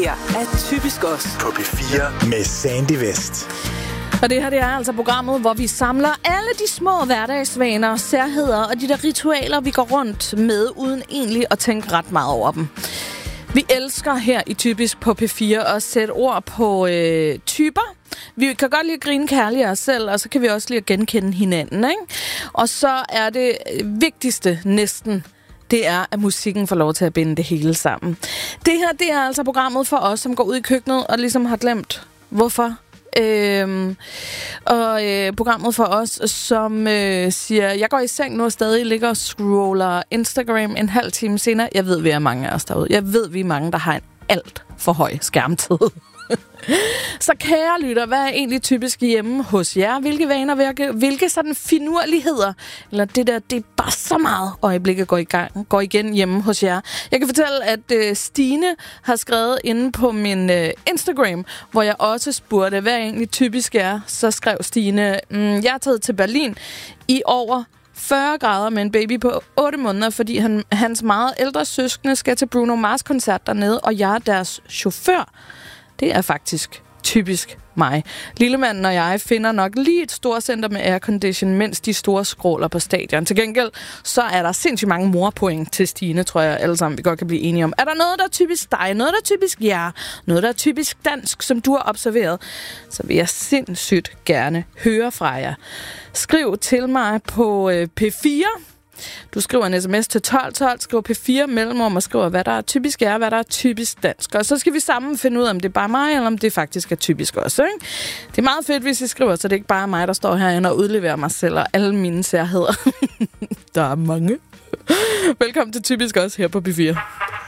her er Typisk Os på P4 med Sandy West. Og det her, det er altså programmet, hvor vi samler alle de små hverdagsvaner, særheder og de der ritualer, vi går rundt med, uden egentlig at tænke ret meget over dem. Vi elsker her i Typisk på P4 at sætte ord på typer. Vi kan godt lide at grine kærligt af os selv, og så kan vi også lide at genkende hinanden, ikke? Og så er det vigtigste næsten, det er, at musikken får lov til at binde det hele sammen. Det her, det er altså programmet for os, som går ud i køkkenet og ligesom har glemt, hvorfor. Programmet for os, som siger, jeg går i seng nu og stadig ligger og scroller Instagram en halv time senere. Jeg ved, vi er mange af os derude. Jeg ved, vi er mange, der har en alt for høj skærmtid. Så kære lytter, hvad er egentlig typisk hjemme hos jer? Hvilke vaner, hvilke sådan finurligheder, eller det der, det er bare så meget øjeblikket går igen hjemme hos jer. Jeg kan fortælle, at Stine har skrevet inde på min Instagram, hvor jeg også spurgte, hvad egentlig typisk er. Så skrev Stine, jeg er taget til Berlin i over 40 grader med en baby på 8 måneder, fordi hans meget ældre søskende skal til Bruno Mars-koncert dernede, og jeg er deres chauffør. Det er faktisk typisk mig. Lillemanden og jeg finder nok lige et storcenter med aircondition, mens de store skråler på stadion. Til gengæld, så er der sindssygt mange morpoint til Stine, tror jeg alle sammen, vi godt kan blive enige om. Er der noget, der er typisk dig? Noget, der er typisk jer? Noget, der er typisk dansk, som du har observeret? Så vil jeg sindssygt gerne høre fra jer. Skriv til mig på P4. Du skriver en sms til 1212, skriver P4 mellemrum og skriver, hvad der er typisk er, hvad der er typisk dansk. Og så skal vi sammen finde ud af, om det er bare mig, eller om det faktisk er typisk også. Ikke? Det er meget fedt, hvis I skriver, så det er ikke bare mig, der står herinde og udleverer mig selv og alle mine særheder. Der er mange. Velkommen til Typisk også her på P4.